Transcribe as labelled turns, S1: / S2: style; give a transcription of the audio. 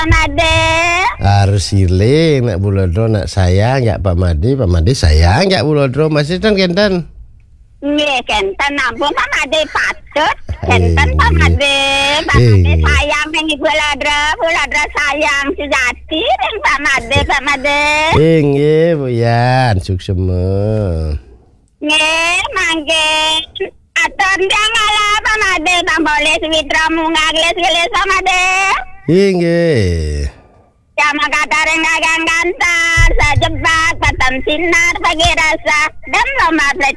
S1: Pak Made.
S2: Harus siling nak bulodro nak sayang ya Pak Made sayang ya bulodro masih kenten.
S1: Nggih, kenten ampun Pak Made patut. Kenten Pak Made sayang ning Ibu Ladra sayang sejati ning Pak Made.
S2: Nggih, Bu Yan, suksema.
S1: Nggih, mangke. Aton jangalah Pak Made, Bang boleh switra munga geles-geles Pak Made.
S2: Nggih.
S1: Sama kata rengagang gantar, sajebak, patam sinar, bagi rasa, dan lomba